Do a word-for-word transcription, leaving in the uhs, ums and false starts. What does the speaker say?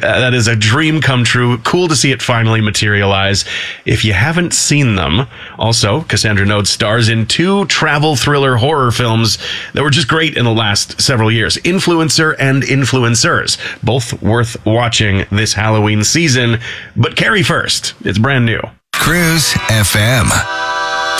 Uh, that is a dream come true. Cool to see it finally materialize. If you haven't seen them, also, Cassandra Node stars in two travel thriller horror films that were just great in the last several years. Influencer and Influencers. Both worth watching this Halloween season. But Carrie first. It's brand new. Cruise F M.